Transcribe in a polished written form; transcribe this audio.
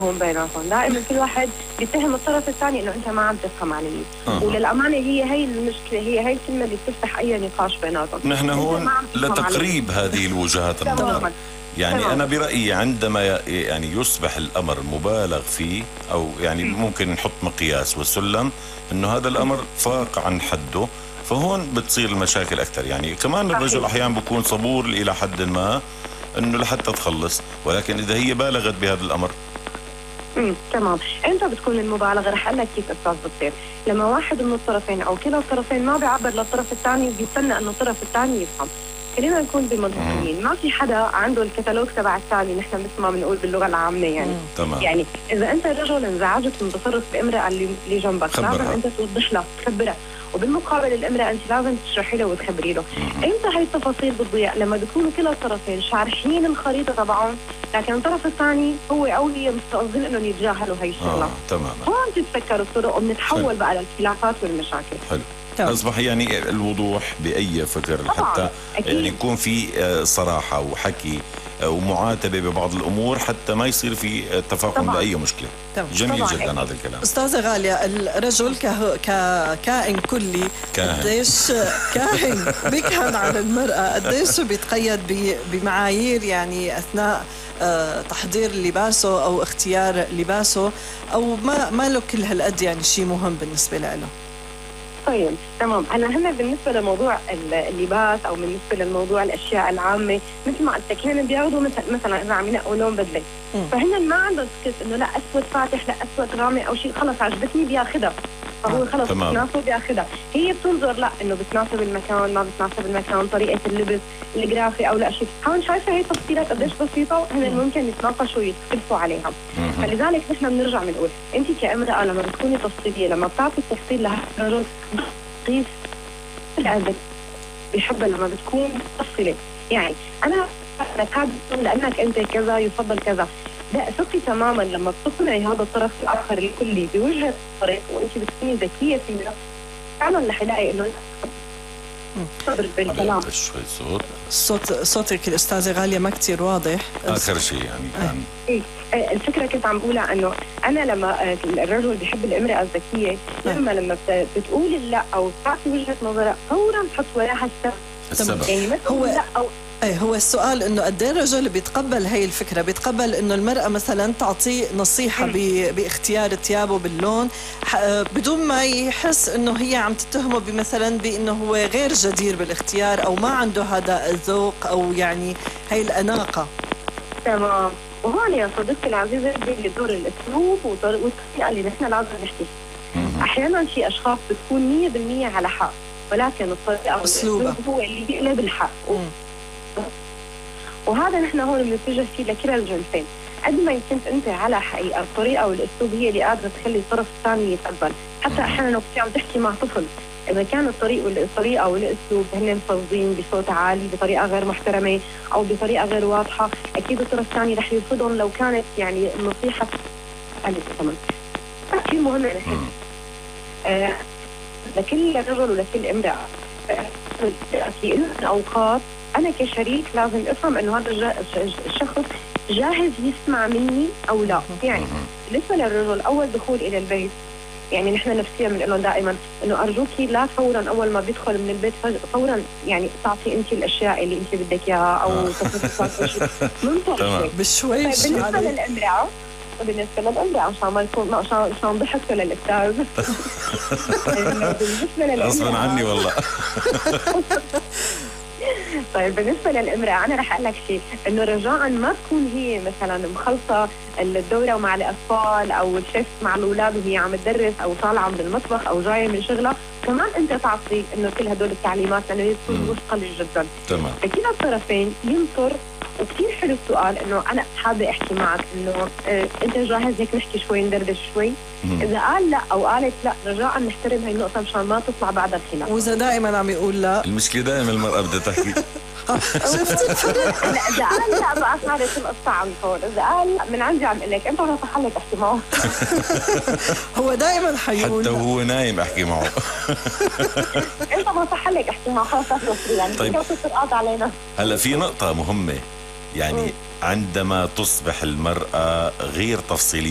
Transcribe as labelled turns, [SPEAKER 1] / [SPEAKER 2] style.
[SPEAKER 1] بيناتهم. دائما كل واحد بيتهم الطرف الثاني انه انت ما عم تفهم علي. وللامانه هي المشكله، هي الكلمه اللي بتفتح اي نقاش بيناتهم.
[SPEAKER 2] نحن هون لتقريب هذه الوجهات النظر. يعني أنا برأيي عندما يعني يصبح الأمر مبالغ فيه، أو يعني ممكن نحط مقياس وسلم إنه هذا الأمر فاق عن حده، فهون بتصير المشاكل أكثر. يعني كمان الرجل أحيانا بيكون صبور إلى حد ما إنه لحتى تخلص، ولكن إذا هي بالغت بهذا الأمر.
[SPEAKER 1] تمام. امتى بتكون المبالغه؟ رح اقول لك كيف استاذ بتصير. لما واحد من الطرفين او كلا الطرفين ما بيعبر للطرف الثاني وبيستنى انه الطرف الثاني يفهم. خلينا نكون بمنطقيين، ما في حدا عنده الكتالوج تبع الثاني، نحن مثل ما بنقول باللغه العامه يعني.
[SPEAKER 2] تمام.
[SPEAKER 1] يعني اذا انت رجل انزعجت من تصرف الامراه اللي جنبك، لازم انت توضح لها، تخبرها، وبالمقابل الامراه انت لازم تشرحي له وتخبري له. امتى هي التفاصيل بتضيع؟ لما بيكونوا كلا الطرفين شارحين الخريطه تبعهم، لكن الطرف الثاني هو او هي مستقصدين انهم يتجاهلوا هي الشغله.
[SPEAKER 2] تمام.
[SPEAKER 1] هون تتفكر الطرق وبنتحول بقى للخلافات والمشاكل.
[SPEAKER 2] حلو. أصبح يعني الوضوح بأي فكر حتى يعني يكون في صراحة وحكي ومعاتبة ببعض الأمور حتى ما يصير في تفاقم لأي مشكلة. جميل جدا هذا الكلام.
[SPEAKER 3] أستاذة غالية، الرجل ككائن كلي قديش كاهن بيكهن على المرأة، قديش بيتقيد بمعايير يعني أثناء تحضير لباسه أو اختيار لباسه، أو ما له كل هالقد يعني شيء مهم بالنسبة له؟
[SPEAKER 1] طيب تمام. هلا بالنسبه لموضوع اللباس او بالنسبه للموضوع الاشياء العامه، مثل ما قلت لك هن بياخذوا مثلا اذا عم ينقوا لون بدله، فهن ما عندهم سكت انه لا اسود فاتح لا اسود غامق او شيء، خلص عجبتني بياخذها، فهو خلص بتناسب بياخذها. هي بتنظر لا انه بتناسب المكان ما بتناسب المكان، طريقه اللبس، الجرافي او لا شيء. هون شايفه هي تفصيلات قديش بسيطه هن ممكن يتناقشوا ويختلفوا عليها. فلذلك نحن بنرجع بنقول انت كامراه لما بتكوني تفصيليه، لما بتعطي التفصيل لهالرجل قيس الأدب بيحبها لما بتكون مفصلة. يعني أنا هذا لأنك أنت كذا يفضل كذا، لا ثقي تماما لما بتقنعي هذا الطرف الآخر الكلي بوجهة الطريق وأنت بتكوني ذكية في فعلا رح يلاقي إنه صبر بالكلام.
[SPEAKER 2] شوي
[SPEAKER 3] صوتك الأستاذة غالية ما كتير واضح.
[SPEAKER 2] آخر شيء يعني كان
[SPEAKER 1] الفكرة كنت عم بقولها انه انا لما الرجل بيحب الامرأة الذكية، لما بتقول لا او بتعطي وجهة نظرها فورا بحط وراها السبب. يعني ما تقول لا او
[SPEAKER 3] هو السؤال انه قد ايه الرجل بيتقبل هي الفكره، بيتقبل انه المراه مثلا تعطيه نصيحه باختيار ثيابه باللون بدون ما يحس انه هي عم تتهمه بمثلا بانه هو غير جدير بالاختيار او ما عنده هذا الذوق او يعني هي الاناقه.
[SPEAKER 1] تمام. وهون يا صديقتي العزيزه بيجي دور الاسلوب والطريقه اللي نحن لازم نحكي. احيانا في اشخاص بتكون 100% على حق، ولكن الطريقه والاسلوب هو اللي بيقلب الحق. وهذا نحن هون بنتجه فيه لكلا الجنسين. قد ما كنت انت على حقيقه، الطريقه والاسلوب هي اللي قادره تخلي الطرف الثاني يتقبل. حتى احيانا لو كنت عم تحكي مع طفل، اذا كان الطريقه والاسلوب هن مفوضين بصوت عالي بطريقه غير محترمه او بطريقه غير واضحه، اكيد الطرف الثاني رح يرفضهم لو كانت يعني النصيحه كمان. كثير مهم نحكي لكل رجل ولكل امراه في اوقات انا كشريك لازم افهم انه هذا الشخص جاهز يسمع مني او لا. يعني بالنسبه للرجل اول دخول الى البيت، يعني نحن نفسيا بنقول لهم دائما انه ارجوكي لا فورا اول ما بيدخل من البيت فورا يعني تعطي انت الاشياء اللي انت بدك اياها او تصرفات منطقه
[SPEAKER 3] بشوي.
[SPEAKER 1] بالنسبه للامراه عشان ما يكون عشان ضحكوا للاستاذ
[SPEAKER 2] غصبا عني والله.
[SPEAKER 1] طيب بالنسبه للامراه انا رح اقول لك شيء، انه رجاء ما تكون هي مثلا مخلصه الدوره مع الاطفال او الشيف مع الاولاد وهي عم تدرس او طالعه من المطبخ او جايه من شغلها، كمان انت تعطي انه كل هدول التعليمات لانه هي تكون مثقله جدا.
[SPEAKER 2] تمام.
[SPEAKER 1] فكلا الطرفين ينطر. وكثير حلو السؤال انه انا حابه احكي معك انه انت جاهز هيك نحكي شوي ندردش شوي. اذا قال لا او قالت لا رجاء نحترم هاي النقطه مشان ما تطلع بعد الخلاف.
[SPEAKER 3] واذا دائما عم يقول لا،
[SPEAKER 2] المشكله دائما المراه بدها تحكي.
[SPEAKER 1] شفت الفرق؟ لا اذا قال لا بقى صارت القصه عم طول، اذا قال لا من عندي عم اقول لك انت صح لك احكي معه.
[SPEAKER 3] هو دائما حيقول
[SPEAKER 2] حتى وهو نايم احكي معه.
[SPEAKER 1] انت ما صح لك احكي معه خلص يعني.
[SPEAKER 2] طيب
[SPEAKER 1] ترقط علينا.
[SPEAKER 2] هلا في نقطه مهمه، يعني عندما تصبح المراه غير تفصيليه